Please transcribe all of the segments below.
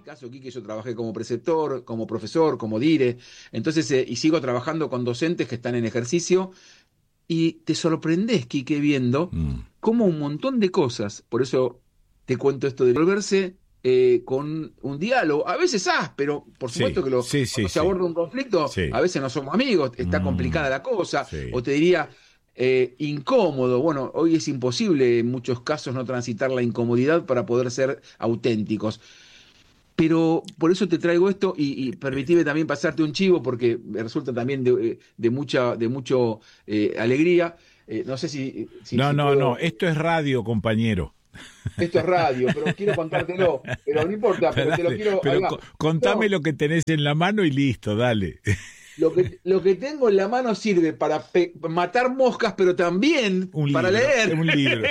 caso, Quique, yo trabajé como preceptor, como profesor, como dire, entonces, y sigo trabajando con docentes que están en ejercicio, y te sorprendés, Quique, viendo cómo un montón de cosas, por eso te cuento esto de volverse con un diálogo, a veces áspero, por supuesto que cuando se aborda un conflicto, a veces no somos amigos, está complicada la cosa, o te diría incómodo. Bueno, hoy es imposible en muchos casos no transitar la incomodidad para poder ser auténticos. Pero por eso te traigo esto y permitime también pasarte un chivo porque me resulta también de mucho alegría. No sé si No, esto es radio, compañero. Esto es radio, pero quiero contártelo. Pero no importa, pero te lo quiero... Pero contame lo que tenés en la mano y listo, dale. Lo que tengo en la mano sirve para matar moscas, pero también para leer. Un libro.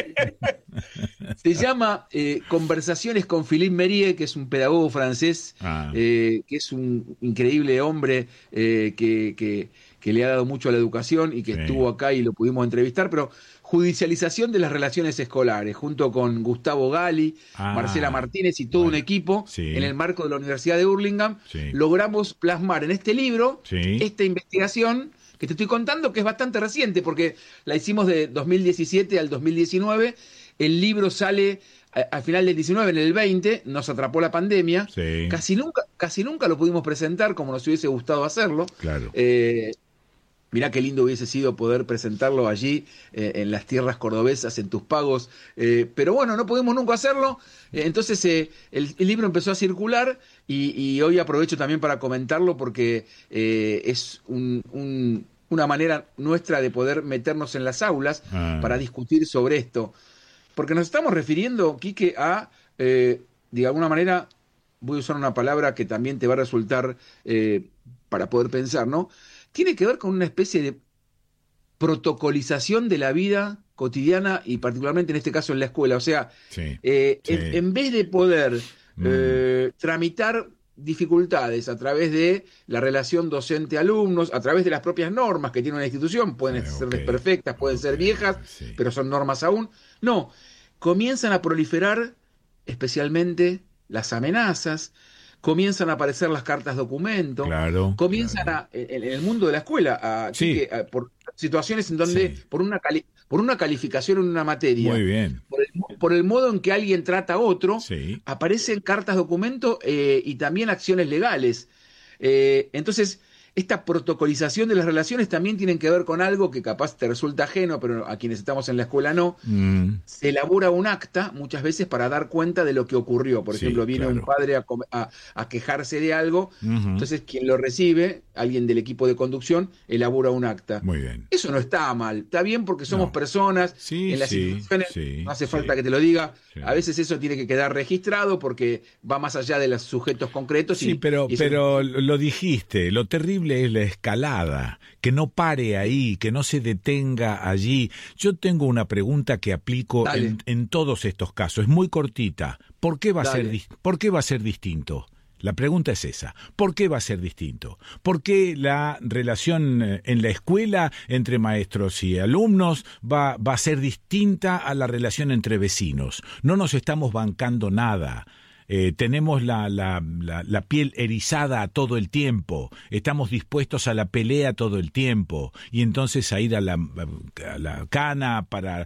Se llama Conversaciones con Philippe Mérieux, que es un pedagogo francés, que es un increíble hombre que le ha dado mucho a la educación y que estuvo acá y lo pudimos entrevistar, pero judicialización de las relaciones escolares, junto con Gustavo Gali, Marcela Martínez y todo un equipo, en el marco de la Universidad de Hurlingham, logramos plasmar en este libro esta investigación que te estoy contando, que es bastante reciente, porque la hicimos de 2017 al 2019, el libro sale al final del 19, en el 20, nos atrapó la pandemia, casi nunca lo pudimos presentar como nos hubiese gustado hacerlo. Claro. Mirá qué lindo hubiese sido poder presentarlo allí, en las tierras cordobesas, en Tuspagos, pero bueno, no pudimos nunca hacerlo, entonces el libro empezó a circular y hoy aprovecho también para comentarlo porque es una manera nuestra de poder meternos en las aulas para discutir sobre esto, porque nos estamos refiriendo, Quique, a, de alguna manera, voy a usar una palabra que también te va a resultar para poder pensar, ¿no? Tiene que ver con una especie de protocolización de la vida cotidiana y particularmente en este caso en la escuela. O sea, en vez de poder tramitar dificultades a través de la relación docente-alumnos, a través de las propias normas que tiene una institución, pueden ser desperfectas, pueden ser viejas, pero son normas aún. No, comienzan a proliferar especialmente las amenazas, comienzan a aparecer las cartas documento, comienzan en el mundo de la escuela por situaciones en donde por una calificación en una materia, muy bien, por el modo en que alguien trata a otro, aparecen cartas documento y también acciones legales. Entonces, esta protocolización de las relaciones también tienen que ver con algo que capaz te resulta ajeno, pero a quienes estamos en la escuela no. Se elabora un acta muchas veces para dar cuenta de lo que ocurrió. Por ejemplo, viene un padre a quejarse de algo, entonces quien lo recibe, alguien del equipo de conducción, elabora un acta. Muy bien. Eso no está mal, está bien porque somos personas, en las instituciones no hace falta que te lo diga, a veces eso tiene que quedar registrado porque va más allá de los sujetos concretos. Pero lo dijiste, lo terrible es la escalada, que no pare ahí, que no se detenga allí. Yo tengo una pregunta que aplico en todos estos casos, es muy cortita. ¿Por qué va a ser distinto? La pregunta es esa. ¿Por qué va a ser distinto? ¿Por qué la relación en la escuela entre maestros y alumnos va a ser distinta a la relación entre vecinos? No nos estamos bancando nada. Tenemos la piel erizada todo el tiempo, estamos dispuestos a la pelea todo el tiempo y entonces a ir a la cana para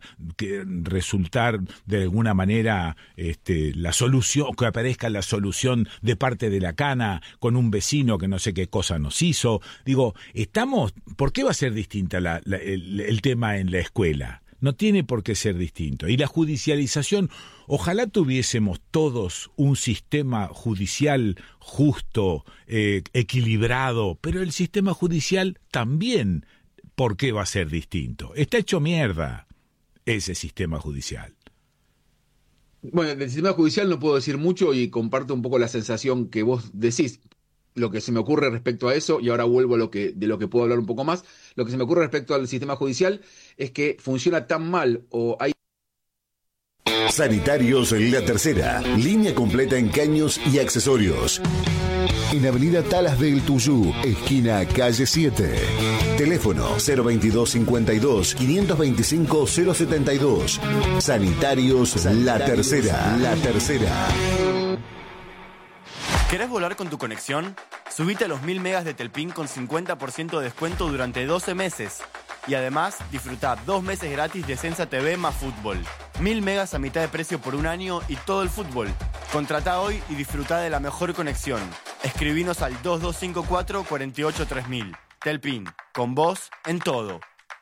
resultar de alguna manera la solución, que aparezca la solución de parte de la cana con un vecino que no sé qué cosa nos hizo. Digo, ¿por qué va a ser distinta el tema en la escuela? No tiene por qué ser distinto. Y la judicialización, ojalá tuviésemos todos un sistema judicial justo, equilibrado, pero el sistema judicial también, ¿por qué va a ser distinto? Está hecho mierda ese sistema judicial. Bueno, del sistema judicial no puedo decir mucho y comparto un poco la sensación que vos decís. Lo que se me ocurre respecto a eso, y ahora vuelvo a de lo que puedo hablar un poco más, lo que se me ocurre respecto al sistema judicial es que funciona tan mal o hay... Sanitarios La Tercera, línea completa en caños y accesorios. En Avenida Talas del Tuyú, esquina calle 7. Teléfono 02252 525 072. Sanitarios La Tercera. La Tercera. ¿Querés volar con tu conexión? Subite a los 1000 megas de Telpin con 50% de descuento durante 12 meses. Y además, disfrutá 2 meses gratis de Sensa TV más fútbol. 1000 megas a mitad de precio por un año y todo el fútbol. Contratá hoy y disfrutá de la mejor conexión. Escribinos al 2254 48 3000. Telpin, con vos en todo.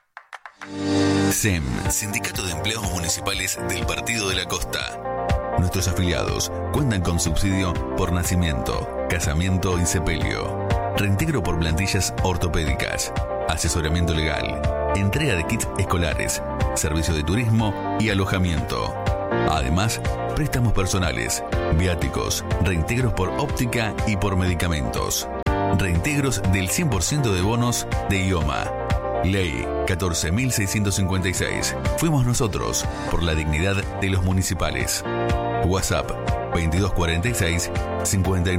SEM, Sindicato de Empleados Municipales del Partido de la Costa. Nuestros afiliados cuentan con subsidio por nacimiento, casamiento y sepelio, reintegro por plantillas ortopédicas, asesoramiento legal, entrega de kits escolares, servicio de turismo y alojamiento. Además, préstamos personales, viáticos, reintegros por óptica y por medicamentos, reintegros del 100% de bonos de IOMA. Ley 14.656. Fuimos nosotros por la dignidad de los municipales. WhatsApp 2246 59.